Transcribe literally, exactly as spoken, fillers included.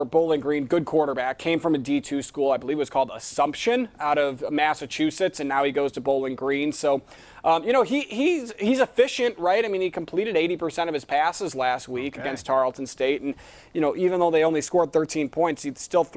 Bowling Green, good quarterback, came from a D two school, I believe it was called Assumption, out of Massachusetts, and now he goes to Bowling Green. So, um, you know, he he's he's efficient, right? I mean, he completed eighty percent of his passes last week Okay. against Tarleton State, and, you know, even though they only scored thirteen points, he still